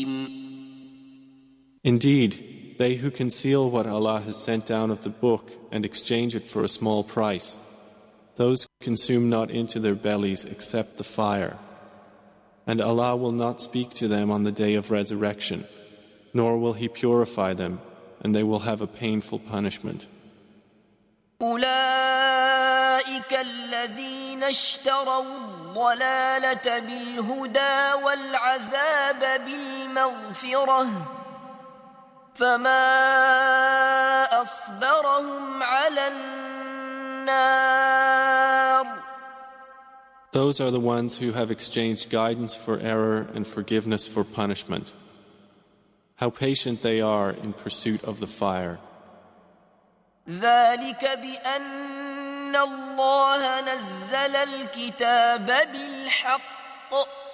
Indeed, they who conceal what Allah has sent down of the book and exchange it for a small price, those consume not into their bellies except the fire. And Allah will not speak to them on the day of resurrection, nor will He purify them, and they will have a painful punishment. أولئك الذين اشتروا الضلالة بالهدى والعذاب بالمغفرة فما أصبرهم على النار. Those are the ones who have exchanged guidance for error and forgiveness for punishment. How patient they are in pursuit of the fire. ذلك بأن الله نزل الكتاب بالحق